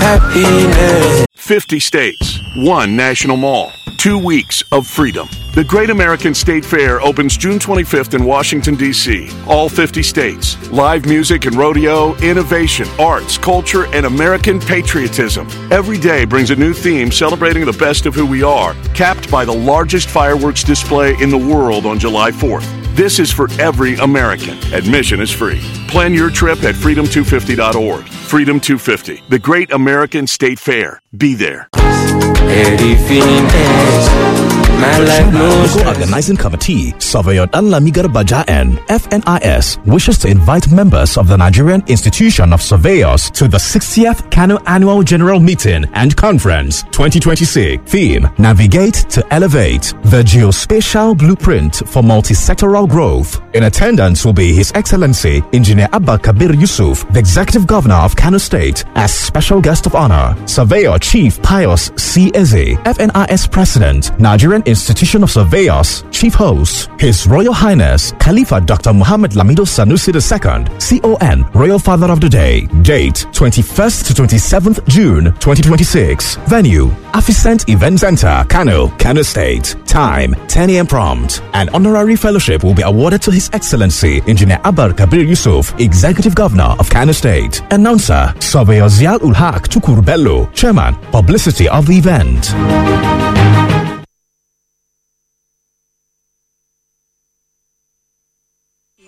happiness. 50 states, one national mall, 2 weeks of freedom. The Great American State Fair opens June 25th in Washington, D.C. All 50 states. Live music and rodeo, innovation, arts, culture, and American patriotism. Every day brings a new theme celebrating the best of who we are, capped by the largest fireworks display in the world on July 4th. This is for every American. Admission is free. Plan your trip at freedom250.org. Freedom 250, the Great American State Fair. Be there. The organizing committee, Surveyor Danlami Garbaja and FNIS, wishes to invite members of the Nigerian Institution of Surveyors to the 60th Kano Annual General Meeting and Conference 2026. Theme: Navigate to Elevate, the Geospatial Blueprint for Multi-Sectoral Growth. In attendance will be His Excellency Engineer Abba Kabir Yusuf, the Executive Governor of Kano State, as special guest of honor. Surveyor Chief Pius C. Eze, FNIS President, Nigerian Institution of Surveyors, Chief Host, His Royal Highness Khalifa Dr. Muhammad Lamido Sanusi II, CON, Royal Father of the Day. Date 21st to 27th June 2026. Venue: Afficent Event Center, Kano, Kano State. Time: 10 a.m. prompt. An honorary fellowship will be awarded to His Excellency Engineer Abba Kabir Yusuf, Executive Governor of Kano State. Announcer: Surveyor Zial Ul Haq Tukur Bello, Chairman, Publicity of the event.